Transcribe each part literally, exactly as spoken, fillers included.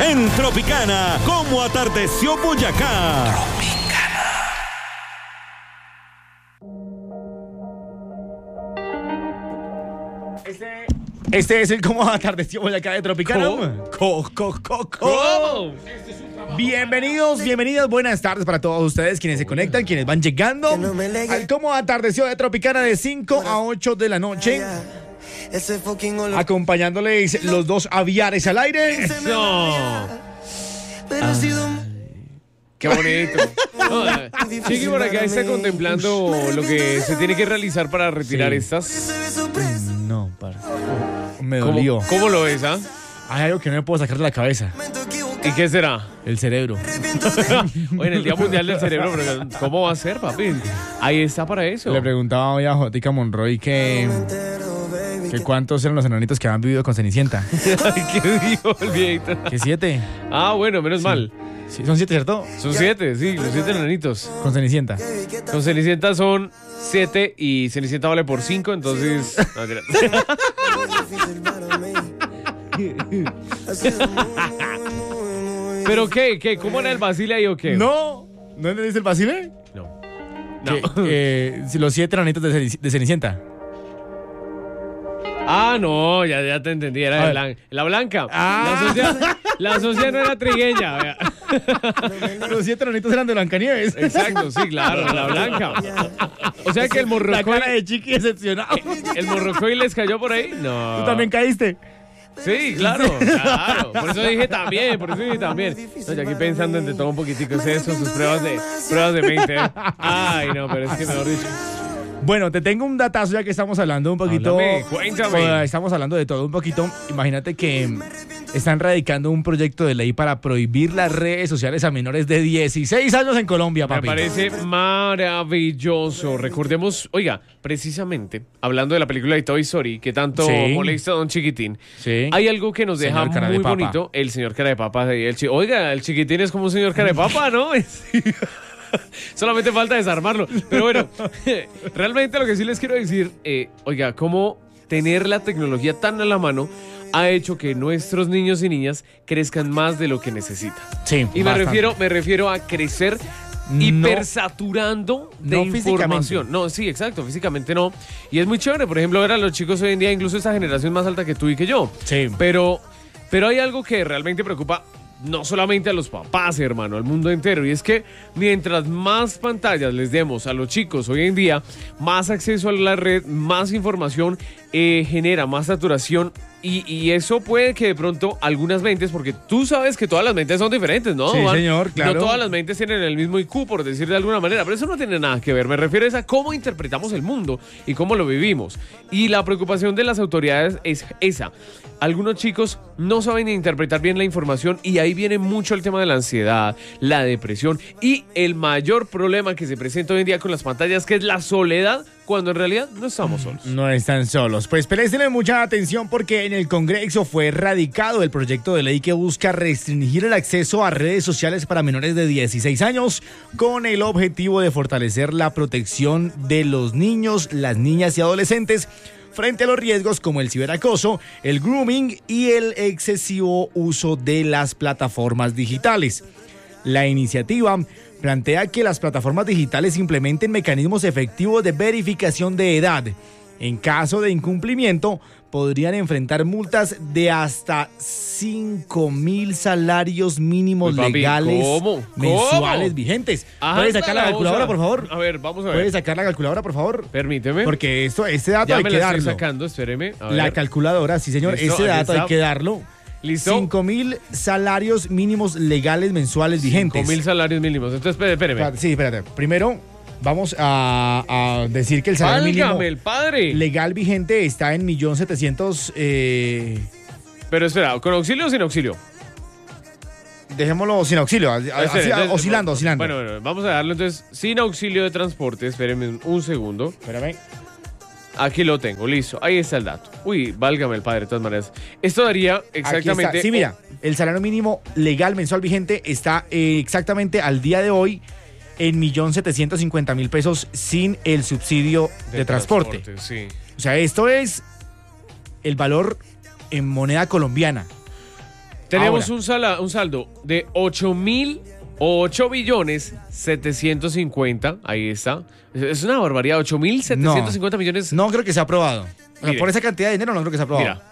en Tropicana, como atardeció Boyacá. Tropicana. Este, este es el cómo atardeció Boyacá de Tropicana. Co, co, co, co. Bienvenidos, bienvenidas, buenas tardes para todos ustedes quienes se conectan, quienes van llegando al cómo atardeció de Tropicana de cinco a ocho de la noche. Acompañándoles los dos aviares al aire. No. Qué bonito. No, Chiqui por acá está contemplando lo que se tiene que realizar para retirar Sí. estas. No, para. Me ¿Cómo, dolió. ¿Cómo lo ves, ah? Hay algo que no me puedo sacar de la cabeza. ¿Y qué será? El cerebro. Oye, en el Día Mundial del Cerebro, pero ¿cómo va a ser, papi? Ahí está para eso. Le preguntaba hoy a Jotica Monroy que, que cuántos eran los enanitos que habían vivido con Cenicienta. Ay, ¿qué dijo el viejito? ¿Que siete? Ah, bueno, menos Sí. mal. Sí, son siete, ¿cierto? Son siete, sí, los siete enanitos. Con Cenicienta. Con Cenicienta son siete y Cenicienta vale por cinco, entonces. No, mentira. ¿Pero qué? ¿Qué? ¿Cómo era el Basile ahí o qué? No, ¿no entendiste el Basile? No. Que, No. eh, si los siete enanitos de, Cenic- de Cenicienta. Ah, no, ya, ya te entendí, A era de ver. blan- la blanca. Ah. La socia, la socia no era trigueña. vea. Los siete enanitos eran de Blancanieves. Exacto, sí, claro, la blanca. O sea que el La morrocoy, cara de Chiqui decepcionado. el morrocoy les cayó por ahí. No. Tú también caíste. Sí, claro, claro. Por eso dije también, por eso dije también. No, yo aquí pensando entre todo un poquitico, es eso, sus pruebas de pruebas de mente. ¿eh? Ay, no, pero es que mejor dicho. Bueno, te tengo un datazo ya que estamos hablando un poquito. Háblame, cuéntame. eh, Estamos hablando de todo un poquito. Imagínate que mm, están radicando un proyecto de ley para prohibir las redes sociales a menores de dieciséis años en Colombia, Me papi. parece maravilloso. Recordemos, oiga, precisamente, hablando de la película de Toy Story, que tanto Sí. molesta a Don Chiquitín, Sí. hay algo que nos deja Señor cara de muy papa. bonito. El señor cara de papa. y El chi- oiga, el Chiquitín es como un señor cara de papa, ¿no? Sí. Solamente falta desarmarlo. Pero bueno, realmente lo que sí les quiero decir, eh, oiga, cómo tener la tecnología tan a la mano ha hecho que nuestros niños y niñas crezcan más de lo que necesitan. Sí, Y me bastante. refiero, me refiero a crecer No- hipersaturando de no información. físicamente. No, sí, exacto, físicamente no. Y es muy chévere, por ejemplo, ver a los chicos hoy en día, incluso esta generación más alta que tú y que yo. Sí. Pero, pero hay algo que realmente preocupa no solamente a los papás, hermano, al mundo entero. Y es que mientras más pantallas les demos a los chicos hoy en día, más acceso a la red, más información eh, genera, más saturación. Y, y eso puede que de pronto algunas mentes, porque tú sabes que todas las mentes son diferentes, ¿no? Sí, Juan? señor, claro. No todas las mentes tienen el mismo I Q, por decir de alguna manera, pero eso no tiene nada que ver. Me refiero es a cómo interpretamos el mundo y cómo lo vivimos. Y la preocupación de las autoridades es esa. Algunos chicos no saben interpretar bien la información y ahí viene mucho el tema de la ansiedad, la depresión y el mayor problema que se presenta hoy en día con las pantallas, que es la soledad, cuando en realidad no estamos solos. No están solos. Pues préstenle mucha atención porque en el Congreso fue radicado el proyecto de ley que busca restringir el acceso a redes sociales para menores de dieciséis años con el objetivo de fortalecer la protección de los niños, las niñas y adolescentes frente a los riesgos como el ciberacoso, el grooming y el excesivo uso de las plataformas digitales. La iniciativa plantea que las plataformas digitales implementen mecanismos efectivos de verificación de edad. En caso de incumplimiento, podrían enfrentar multas de hasta cinco mil salarios mínimos Uy, papi, legales ¿cómo? mensuales ¿Cómo? vigentes. Ajá, ¿Puedes sacar la vamos calculadora, a- por favor? A ver, vamos a ver. ¿Puedes sacar la calculadora, por favor? Permíteme. Porque esto, este dato ya hay me que la darlo. estoy sacando, espéreme. A La ver. calculadora, sí señor, Listo, este aquí dato hay está. que darlo. ¿Listo? cinco mil salarios mínimos legales mensuales vigentes. Con mil salarios mínimos. Entonces, espéreme. espéreme. Espérate, Sí, espérate. Primero, vamos a, a decir que el salario ¡Válgame, mínimo el padre! legal vigente está en un millón setecientos mil. Eh, Pero espera, ¿con auxilio o sin auxilio? dejémoslo sin auxilio, así- Espere, así, entonces, oscilando, oscilando. Bueno, bueno, vamos a darlo entonces sin auxilio de transporte. Espérenme un, un segundo. Espérame. Aquí lo tengo, listo. Ahí está el dato. Uy, válgame el padre, de todas maneras. Esto daría Aquí exactamente. está. Sí, mira, el salario mínimo legal mensual vigente está eh, exactamente al día de hoy en un millón setecientos cincuenta mil pesos sin el subsidio de, transporte. Sí. O sea, esto es el valor en moneda colombiana. Tenemos Ahora. un, sala, un saldo de ocho mil ocho billones setecientos cincuenta. Ahí está. Es- Es una barbaridad. ocho mil setecientos cincuenta millones. No creo que sea aprobado. O sea, Mire. por esa cantidad de dinero no creo que sea aprobado. Mira.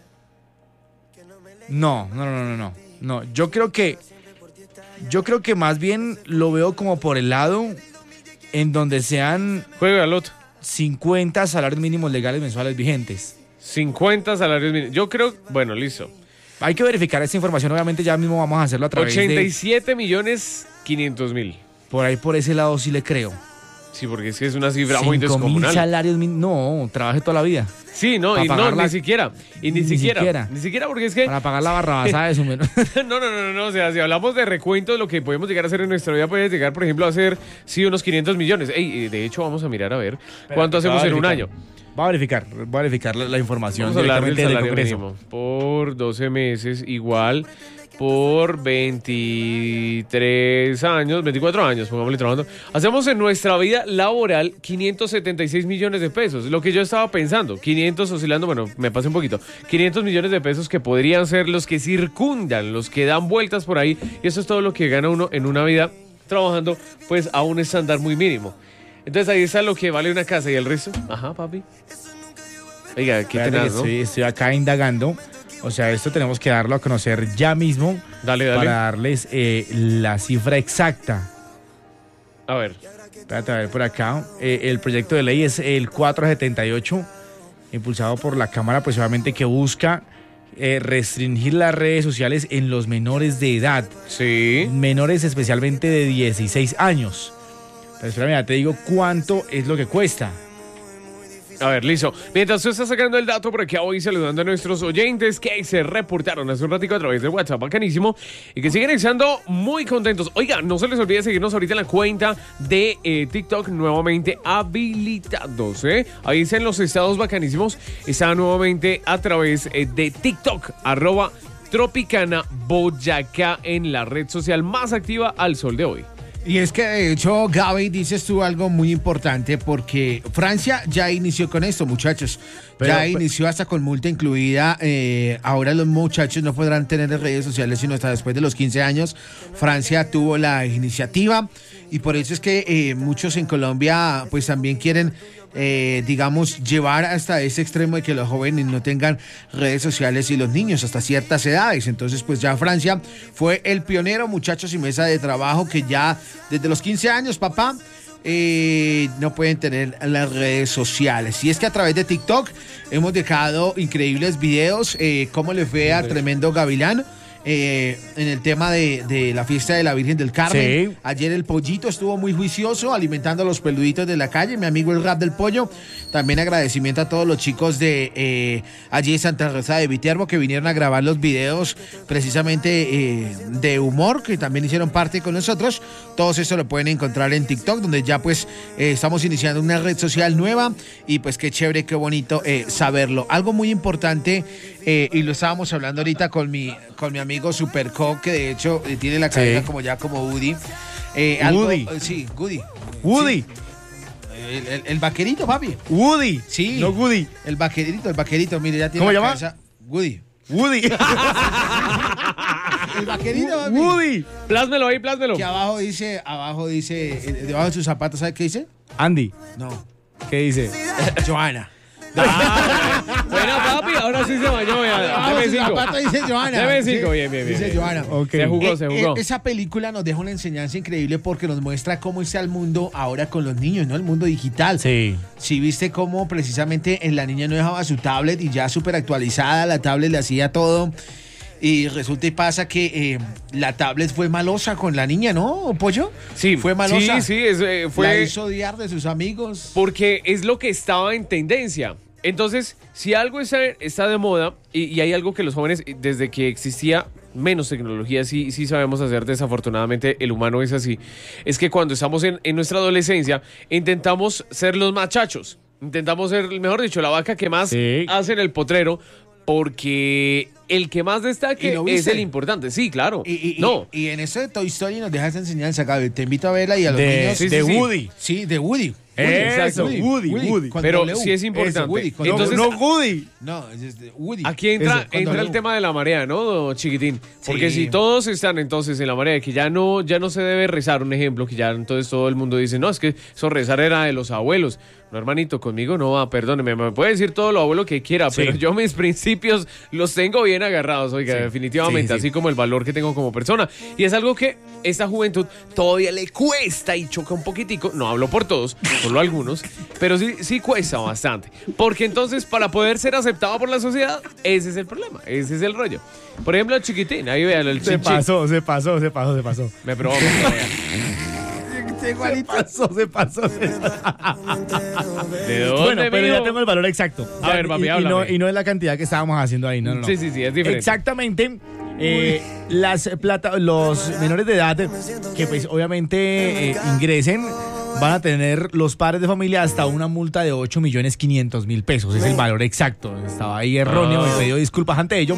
No, no, no, no, no. No, yo creo que. Yo creo que más bien lo veo como por el lado en donde sean Juega al loto. cincuenta salarios mínimos legales mensuales vigentes. cincuenta salarios mínimos. Yo creo. Bueno, listo. Hay que verificar esta información, obviamente ya mismo vamos a hacerlo a través ochenta y de... siete millones quinientos mil. Por ahí, por ese lado sí le creo. Sí, porque es que es una cifra muy cinco mil descomunal. salarios mínimos. No, trabaje toda la vida. Sí, no, Para y no, pagar la- ni siquiera. Y ni, Ni siquiera, siquiera. Ni siquiera porque es que. Para pagar la barrabasada de su menú. No, no, no, no, no. O sea, si hablamos de recuentos, lo que podemos llegar a hacer en nuestra vida puede llegar, por ejemplo, a ser, sí, unos quinientos millones. Ey, eh, de hecho, vamos a mirar a ver cuánto hacemos en un año. Va a verificar, va a verificar la, la información Vamos a hablar del directamente del salario Congreso. mínimo. Por doce meses, igual. Por veintitrés años, veinticuatro años, pongámosle trabajando. Hacemos en nuestra vida laboral quinientos setenta y seis millones de pesos. Lo que yo estaba pensando, quinientos oscilando, bueno, me pasé un poquito. quinientos millones de pesos que podrían ser los que circundan, los que dan vueltas por ahí. Y eso es todo lo que gana uno en una vida trabajando, pues a un estándar muy mínimo. Entonces ahí está lo que vale una casa y el resto. Ajá, papi. Oiga, qué Espérate que tenaz, ¿no? estoy, estoy acá indagando. O sea, esto tenemos que darlo a conocer ya mismo Dale, dale. para darles eh, la cifra exacta. A ver. Espérate a ver por acá. Eh, el proyecto de ley es el cuatrocientos setenta y ocho, impulsado por la Cámara, pues obviamente que busca eh, restringir las redes sociales en los menores de edad. Sí. Menores especialmente de dieciséis años. Pero espérame, ya te digo cuánto es lo que cuesta. A ver, listo. Mientras tú estás sacando el dato por aquí, voy saludando a nuestros oyentes que se reportaron hace un ratico a través del WhatsApp, bacanísimo, y que siguen estando muy contentos. Oiga, no se les olvide seguirnos ahorita en la cuenta de eh, TikTok, nuevamente habilitados, ¿eh? Ahí están los estados bacanísimos. Está nuevamente a través eh, de TikTok, arroba Tropicana Boyacá, en la red social más activa al sol de hoy. Y es que de hecho, Gaby, dices tú algo muy importante porque Francia ya inició con esto, muchachos. Pero- ya pe- inició hasta con multa incluida. Eh, ahora los muchachos no podrán tener redes sociales sino hasta después de los quince años. Francia tuvo la iniciativa y por eso es que eh, muchos en Colombia pues también quieren, eh, digamos, llevar hasta ese extremo de que los jóvenes no tengan redes sociales y los niños hasta ciertas edades. Entonces, pues ya Francia fue el pionero, muchachos, y mesa de trabajo que ya desde los quince años, papá, eh, no pueden tener las redes sociales. Y es que a través de TikTok hemos dejado increíbles videos, eh, cómo le fue a Tremendo Gavilán. Eh, en el tema de, de la fiesta de la Virgen del Carmen. Sí. Ayer el pollito estuvo muy juicioso alimentando a los peluditos de la calle, mi amigo el rap del pollo. También agradecimiento a todos los chicos de eh, allí en Santa Rosa de Viterbo que vinieron a grabar los videos precisamente eh, de humor, que también hicieron parte con nosotros. Todos eso lo pueden encontrar en TikTok, donde ya pues eh, estamos iniciando una red social nueva y pues qué chévere, qué bonito eh, saberlo. Algo muy importante, eh, y lo estábamos hablando ahorita con mi, con mi amigo Superco, que de hecho eh, tiene la cabeza Sí. como ya como Woody. Eh, algo- Woody. eh, sí, Woody. Woody, Sí. El, el- el vaquerito, papi. Woody, Sí. no Woody, El vaquerito, el vaquerito, mire, ya tiene ¿Cómo la llama? cabeza. Woody. Woody, El vaquerito, papi. Woody. Plásmelo ahí, plásmelo. Que abajo dice, abajo dice, eh, debajo de sus zapatos, ¿sabe qué dice? Andy, No. ¿qué dice? Joana. Ah, bueno, papi, ahora sí se bañó. ya. Debajo de Deme sus cinco. zapatos dice Joana. Deme Sí, cinco, bien, bien, bien. Dice bien. Joana. Ok. Se jugó, se Eh, jugó. eh, esa película nos deja una enseñanza increíble porque nos muestra cómo está el mundo ahora con los niños, ¿no? El mundo digital. Sí. Si viste cómo precisamente la niña no dejaba su tablet y ya súper actualizada, la tablet le hacía todo. Y resulta y pasa que eh, la tablet fue malosa con la niña, ¿no, Pollo? Sí, Fue malosa. Sí, sí, es, eh, La fue hizo odiar de sus amigos. porque es lo que estaba en tendencia. Entonces, si algo está, está de moda y, y hay algo que los jóvenes, desde que existía menos tecnología, sí, sí sabemos hacer, desafortunadamente el humano es así, es que cuando estamos en, en nuestra adolescencia intentamos ser los machachos, intentamos ser, mejor dicho, la vaca que más Sí. hace en el potrero, porque el que más destaque es el importante. Sí, claro. Y, y, no. y, y en eso de Toy Story nos deja esa enseñanza, Gaby. Te invito a verla y a los De, niños. sí, de sí, sí. Woody. Sí, de Woody. Eso, Woody, Woody, Woody, Woody. con Pero W. sí es importante. Eso, Woody, con Entonces, no, no Woody. No, es de Woody. Aquí entra, Eso, con entra W. el tema de la marea, ¿no, chiquitín? Porque Sí. si todos están entonces en la marea de que ya no, ya no se debe rezar, un ejemplo, que ya entonces todo el mundo dice, no, es que eso rezar era de los abuelos. No, hermanito, conmigo no va, perdóneme, me puede decir todo lo abuelo que quiera, Sí. pero yo mis principios los tengo bien agarrados, oiga, Sí. definitivamente, Sí, sí. así como el valor que tengo como persona. Y es algo que esta juventud todavía le cuesta y choca un poquitico, no hablo por todos, solo algunos, pero sí, sí cuesta bastante. Porque entonces, para poder ser aceptado por la sociedad, ese es el problema, ese es el rollo. Por ejemplo, el chiquitín, ahí vean, el Se chin chin. pasó, se pasó, se pasó, se pasó. Me probó, me probó. Se pasó, se pasó. Se... ¿De dónde, Bueno, pero mijo? ya tengo el valor exacto. A Ya, ver, papi, y, y no, háblame. y no es la cantidad que estábamos haciendo ahí, no, no, no. Sí, sí, sí, es diferente. Exactamente. eh, las plata, los menores de edad que pues obviamente eh, ingresen van a tener los padres de familia hasta una multa de ocho millones quinientos mil pesos. Es el valor exacto. Estaba ahí erróneo Ah. y pido disculpas ante ello.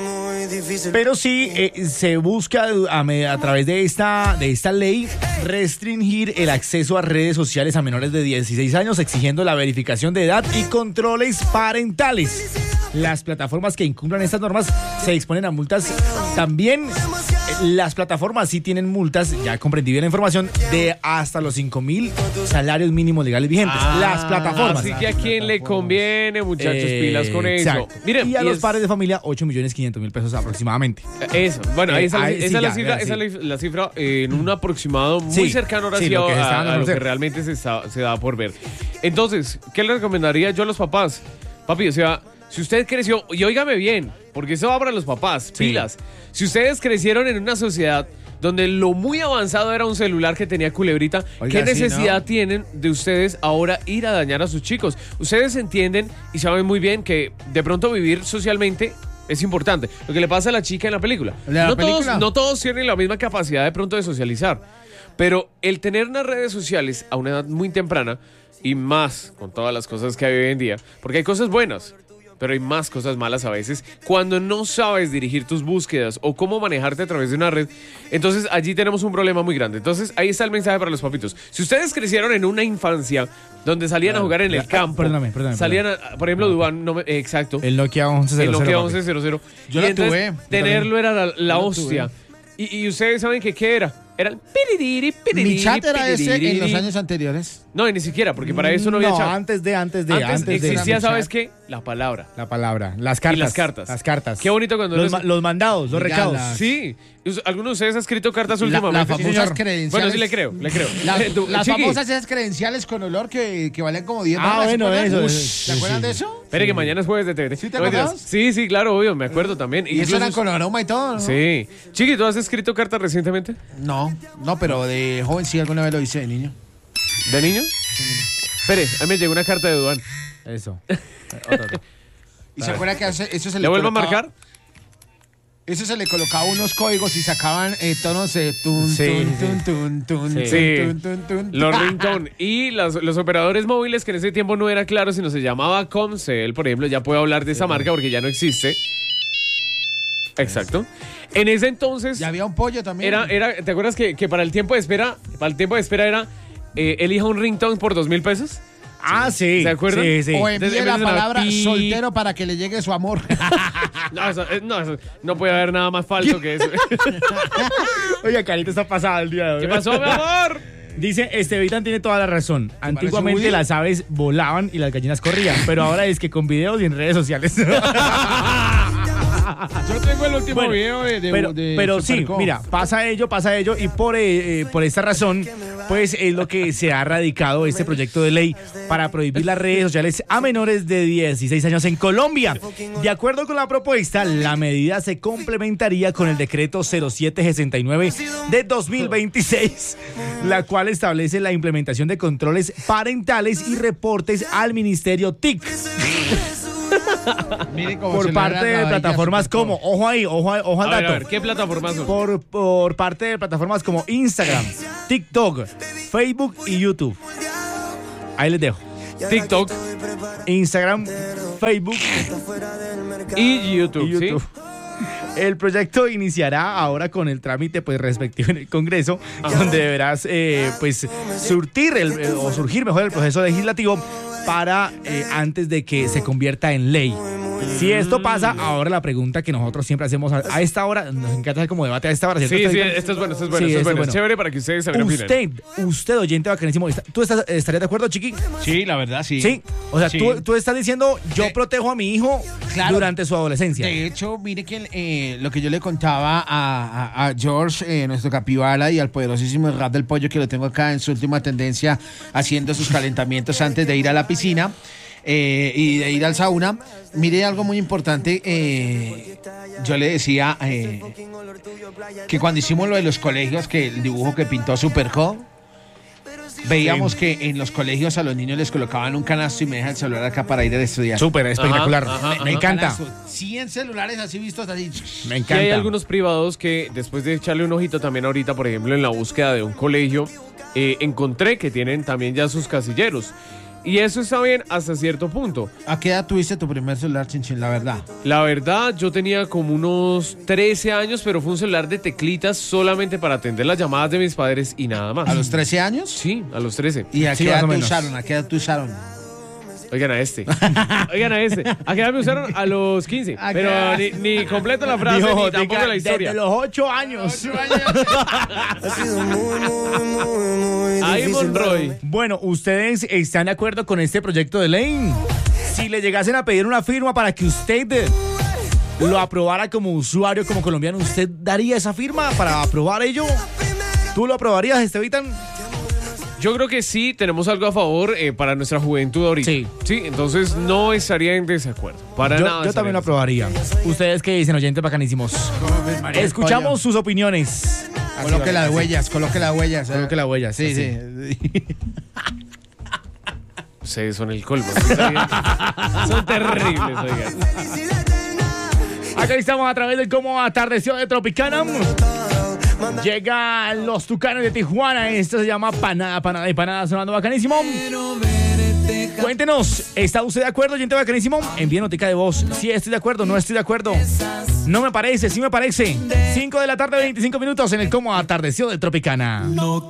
Pero sí eh, se busca a, me- a través de esta, de esta ley restringir el acceso a redes sociales a menores de dieciséis años, exigiendo la verificación de edad y controles parentales. Las plataformas que incumplan estas normas se exponen a multas. También eh, las plataformas sí tienen multas, ya comprendí bien la información, de hasta los cinco mil salarios mínimos legales vigentes. las plataformas. Así que a quien le conviene, muchachos, Eh, pilas con eso. exacto. Miren, y a los es- padres de familia, ocho millones quinientos mil pesos aproximadamente. Eso, bueno, Eh, esa, ahí esa sí, es la ya, cifra, ya, esa sí. es la, la cifra eh, en un aproximado muy Sí, cercano ahora sí, sí lo que se a, está a- dando a a lo que conocer. realmente se, está- se da por ver. Entonces, ¿qué le recomendaría yo a los papás? Papi, o sea, si usted creció, y óigame bien, porque eso va para los papás, Sí. pilas. Si ustedes crecieron en una sociedad donde lo muy avanzado era un celular que tenía culebrita, Oiga, ¿qué sí, necesidad ¿no? tienen de ustedes ahora ir a dañar a sus chicos? Ustedes entienden y saben muy bien que de pronto vivir socialmente es importante. Lo que le pasa a la chica en la película. ¿La no, película? Todos, no todos tienen la misma capacidad de pronto de socializar. Pero el tener unas redes sociales a una edad muy temprana, y más con todas las cosas que hay hoy en día, porque hay cosas buenas, pero hay más cosas malas a veces, cuando no sabes dirigir tus búsquedas o cómo manejarte a través de una red, entonces allí tenemos un problema muy grande. Entonces ahí está el mensaje para los papitos. Si ustedes crecieron en una infancia donde salían a jugar en el Ah, campo, perdóname, perdóname, salían, a- por ejemplo, Dubán, no me- eh, exacto, El Nokia once cero el cero. Nokia papi. once cero cero. Yo Y lo entonces, tuve, yo tenerlo era la, la Yo lo hostia. Y, y ustedes saben que qué era. Era el piririri, Mi piririri, chat era ese en los piririri. años anteriores. No, y ni siquiera, porque para eso no había chat. antes de, antes de, Antes, antes, de. existía, Era mi ¿sabes chat. qué? La palabra. La palabra, las cartas. Y las cartas. Las cartas. Qué bonito cuando Los, uno ma- se- los mandados, los Diga recados. las- Sí. Us- ¿Alguno de ustedes ha escrito cartas La- últimamente? las Sí, famosas señor. credenciales. Bueno, sí le creo, le creo. Las, Tú, las Chiqui, famosas esas credenciales con olor que, que valían como diez Ah, barras, ¿se bueno, acuerdan? eso, Ush, eso, ¿Se sí, acuerdan sí. de eso? Espere que mañana es jueves de T V T. ¿Sí te No, mentiras. acordabas? Sí, sí, claro, obvio, me acuerdo también. Y eso Incluso- eran con aroma y todo, ¿no? Sí. Chiqui, ¿tú has escrito cartas recientemente? No, no, pero de joven sí alguna vez lo hice de niño. ¿De niño? Espere, a mí me llegó una carta de Dubán. Eso. Otra, otra. ¿Y se acuerda que hace- eso se le ¿Le vuelvo a colocaba- marcar? Eso se le colocaba unos códigos y sacaban eh, tonos de tun, Sí, tun, sí. tun, tun, tun, Sí. tun, tun, tun, tun. Los ringtone y las- los operadores móviles que en ese tiempo no era claro, sino se llamaba Comcel, por ejemplo, ya puedo hablar de esa marca porque ya no existe. Exacto. En ese entonces Y había un pollo también. era, era, ¿te acuerdas que, que para el tiempo de espera, para el tiempo de espera era eh, elija un ringtone por dos mil pesos? Ah, sí. ¿Se acuerdan? Sí, sí. O Entonces, envíe en la vez de una palabra pi- soltero para que le llegue su amor. No, eso, eh, no, eso- no puede haber nada más falso que eso. Oye, Carita está pasada el día de hoy. ¿Qué pasó, mi amor? Dice, Estevitan tiene toda la razón. Antiguamente Woody? las aves volaban y las gallinas corrían, pero ahora es que con videos y en redes sociales. Yo tengo el último Bueno, video de, de- pero, de pero sí, Superco. mira, pasa ello, pasa ello y por, eh, eh, por esta razón, pues es lo que se ha radicado este proyecto de ley para prohibir las redes sociales a menores de dieciséis años en Colombia. De acuerdo con la propuesta, la medida se complementaría con el decreto cero siete sesenta y nueve de dos mil veintiséis, la cual establece la implementación de controles parentales y reportes al Ministerio T I C. Miren cómo se Por le parte abre la de varilla plataformas Superco. como, ojo ahí, ojo, ahí, ojo A al ver, dato. a ver, ¿qué plataformas son? Por, por parte de plataformas como Instagram, TikTok, Facebook y YouTube. Ahí les dejo. TikTok Instagram, Facebook y YouTube, y YouTube. ¿sí? El proyecto iniciará ahora con el trámite pues respectivo en el Congreso, Ajá. donde deberás eh, pues surtir el, eh, o surgir mejor el proceso legislativo para eh, antes de que se convierta en ley. Si esto pasa, ahora la pregunta que nosotros siempre hacemos a, a esta hora, nos encanta hacer como debate a esta hora, ¿cierto? Sí, sí, esto es bueno, esto es bueno, sí, esto es bueno. bueno. Es chévere para que ustedes se Usted, usted oyente bacanísimo, ¿tú estás, estarías de acuerdo, Chiqui? Sí, la verdad, sí. Sí, o sea, sí. Tú, tú estás diciendo, yo eh, protejo a mi hijo claro, durante su adolescencia. De hecho, mire que eh, lo que yo le contaba a, a, a George, eh, nuestro capibara, y al poderosísimo Rap del Pollo, que lo tengo acá en su última tendencia, haciendo sus calentamientos antes de ir a la piscina. Eh, y de ir al sauna, mire algo muy importante, eh, yo le decía eh, que cuando hicimos lo de los colegios, que el dibujo que pintó Superco, veíamos sí. que en los colegios a los niños les colocaban un canasto y me dejan el celular acá para ir a estudiar. Súper, espectacular, ajá, ajá, me, ajá. me encanta. cien celulares así vistos así. Me encanta. Y hay algunos privados que después de echarle un ojito también ahorita, por ejemplo, en la búsqueda de un colegio, eh, encontré que tienen también ya sus casilleros. Y eso está bien hasta cierto punto. ¿A qué edad tuviste tu primer celular, Chinchín? La verdad. La verdad, yo tenía como unos trece años, pero fue un celular de teclitas solamente para atender las llamadas de mis padres y nada más. ¿A los trece años? Sí, a los trece. ¿Y a sí, qué edad te usaron? ¿A qué edad te usaron? Oigan a este. Oigan a este. ¿A qué edad me usaron? A los quince. Pero ni, ni completo la frase, Dios, ni tampoco la historia. Desde los ocho años. Ahí Monroy. Bueno, ¿ustedes están de acuerdo con este proyecto de ley? Si le llegasen a pedir una firma para que usted lo aprobara como usuario, como colombiano, ¿usted daría esa firma para aprobar ello? ¿Tú lo aprobarías, Estevitan? Yo creo que sí, tenemos algo a favor eh, para nuestra juventud ahorita. Sí. Sí, entonces no estaría en desacuerdo. Para yo, nada. Yo también lo aprobaría. ¿Ustedes qué dicen, oyentes bacanísimos? Escuchamos sus opiniones. Coloque las huellas, coloque las huellas. ¿eh? Coloque las huellas. Sí, sí. sí. Ustedes son el colmo. ¿Sí? Son terribles, oigan. Acá estamos a través del Cómo Atardeció de Tropicana. Llegan los Tucanes de Tijuana. Esto se llama Panada, Panada y Panada, sonando bacanísimo. Cuéntenos, ¿está usted de acuerdo, oyente bacanísimo? Envíe notica de voz. Si estoy de acuerdo, no estoy de acuerdo. No me parece, sí me parece. cinco de la tarde, veinticinco minutos en el Cómo Atardeció de Tropicana. No